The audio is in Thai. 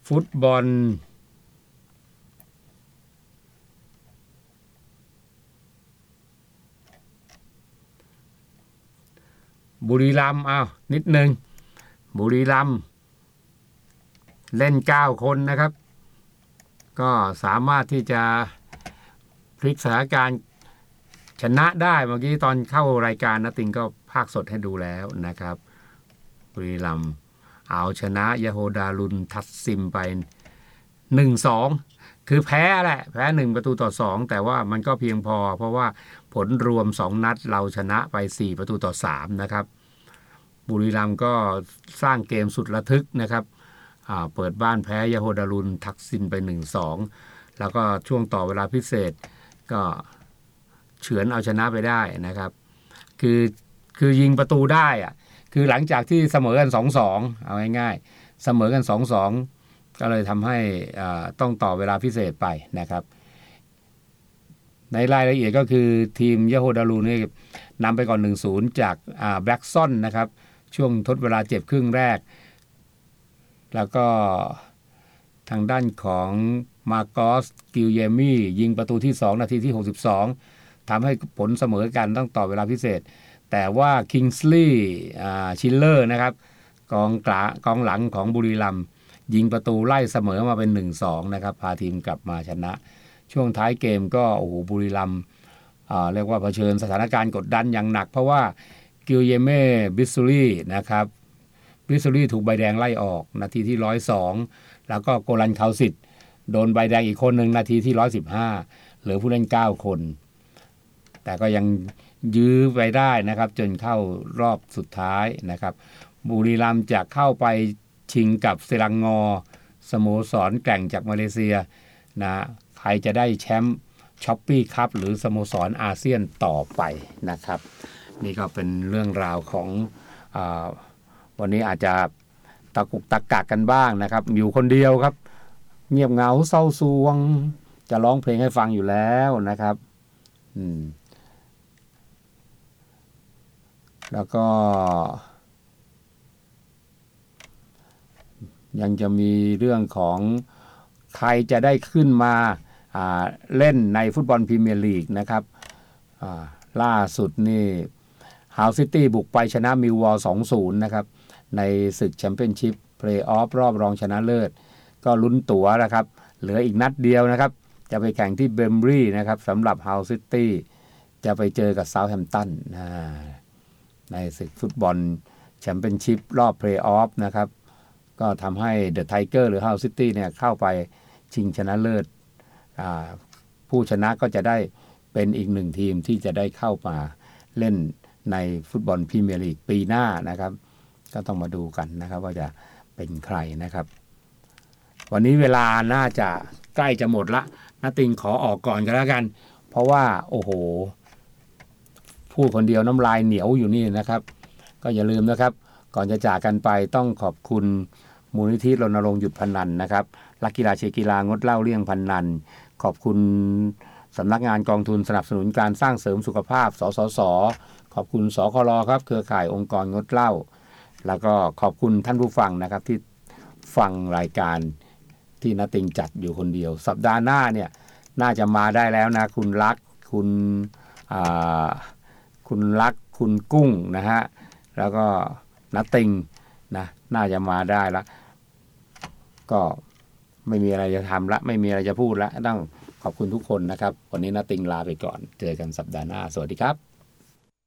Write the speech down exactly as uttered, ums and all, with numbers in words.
ฟุตบอลบุรีรัมย์อ้าวนิดนึงบุรีรัมย์เล่นเก้าคนนะครับก็สามารถที่จะพลิกสถานการณ์ชนะได้เมื่อกี้ตอนเข้ารายการนะติงก็ภาคสดให้ดูแล้วนะครับบุรีรัมย์เอาชนะยาโฮดารุนทัสซิมไป หนึ่งสอง คือแพ้แหละแพ้หนึ่งประตูต่อสองแต่ว่ามันก็เพียงพอเพราะว่าผลรวมสองนัดเราชนะไปสี่ประตูต่อสามนะครับบุรีรัมย์ก็สร้างเกมสุดระทึกนะครับเปิดบ้านแพ้ยาโฮดารุนทักซินไป หนึ่งสอง แล้วก็ช่วงต่อเวลาพิเศษก็เฉือนเอาชนะไปได้นะครับคือคือยิงประตูได้อะคือหลังจากที่เสมอกัน สองสอง เอาง่ายๆเสมอกัน สองสอง ก็เลยทำให้ต้องต่อเวลาพิเศษไปนะครับในรายละเอียดก็คือทีมยาโฮดารุนนี่นำไปก่อน หนึ่งศูนย์ จากแบล็กซอนนะครับช่วงทดเวลาเจ็บครึ่งแรกแล้วก็ทางด้านของมาโกสกิลเยมี่ยิงประตูที่สองนาทีที่หกสิบสองทำให้ผลเสมอกันต้องต่อเวลาพิเศษแต่ว่าคิงส์ลีย์ชิลเลอร์นะครับกองกลากองหลังของบุรีรัมย์ยิงประตูไล่เสมอมาเป็น หนึ่งสอง นะครับพาทีมกลับมาชนะช่วงท้ายเกมก็โอ้โหบุรีรัมย์เรียกว่าเผชิญสถานการณ์กดดันอย่างหนักเพราะว่ากิลเยเม่บิสซูรี่นะครับบิสซูรี่ถูกใบแดงไล่ออกนาทีที่หนึ่งร้อยสองแล้วก็โกลันคาวซิตโดนใบแดงอีกคนหนึ่งนาทีที่หนึ่งร้อยสิบห้าเหลือผู้เล่นเก้าคนแต่ก็ยังยื้อไปได้นะครับจนเข้ารอบสุดท้ายนะครับบุรีรัมย์จะเข้าไปชิงกับเซรังงอสโมสรแกร่งจากมาเลเซียนะใครจะได้แชมป์ช้อปปี้คัพหรือสโมสรอาเซียนต่อไปนะครับนี่ก็เป็นเรื่องราวของอ่าวันนี้อาจจะตะกุกตะกักกันบ้างนะครับอยู่คนเดียวครับเงียบเหงาเศร้าซวงจะร้องเพลงให้ฟังอยู่แล้วนะครับอืมแล้วก็ยังจะมีเรื่องของใครจะได้ขึ้นมาเล่นในฟุตบอลพรีเมียร์ลีกนะครับล่าสุดนี่ฮาวซิตี้บุกไปชนะมิลวอล สองศูนย์ นะครับในศึกแชมเปี้ยนชิพเพลย์ออฟรอบรองชนะเลิศก็ลุ้นตั๋วนะครับเหลืออีกนัดเดียวนะครับจะไปแข่งที่เบมบรีนะครับสำหรับฮาวซิตี้จะไปเจอกับเซาท์แฮมป์ตันในศึกฟุตบอลแชมเปี้ยนชิพรอบเพลย์ออฟนะครับก็ทำให้เดอะไทเกอร์หรือฮาวซิตี้เนี่ยเข้าไปชิงชนะเลิศผู้ชนะก็จะได้เป็นอีกหนึ่งทีมที่จะได้เข้ามาเล่นในฟุตบอลพรีเมียร์ลีกปีหน้านะครับก็ต้องมาดูกันนะครับว่าจะเป็นใครนะครับวันนี้เวลาน่าจะใกล้จะหมดละน้าติงขอออกก่อนกันแล้วกันเพราะว่าโอ้โหพูดคนเดียวน้ำลายเหนียวอยู่นี่นะครับก็อย่าลืมนะครับก่อนจะจากกันไปต้องขอบคุณมูลนิธิรณรงค์หยุดพนันนะครับนักกีฬาเชียร์กีฬางดเหล้าเลี่ยงพนันขอบคุณสำนักงานกองทุนสนับสนุนการสร้างเสริมสุขภาพสสสขอบคุณสครครับเครือข่ายองค์กรงดเหล้าแล้วก็ขอบคุณท่านผู้ฟังนะครับที่ฟังรายการที่ณติงจัดอยู่คนเดียวสัปดาห์หน้าเนี่ยน่าจะมาได้แล้วนะคุณรักคุณคุณรักคุณกุ้งนะฮะแล้วก็ณติงนะน่าจะมาได้แล้วก็ไม่มีอะไรจะทำละไม่มีอะไรจะพูดละต้องขอบคุณทุกคนนะครับวันนี้ณติงลาไปก่อนเจอกันสัปดาห์หน้าสวัสดีครับ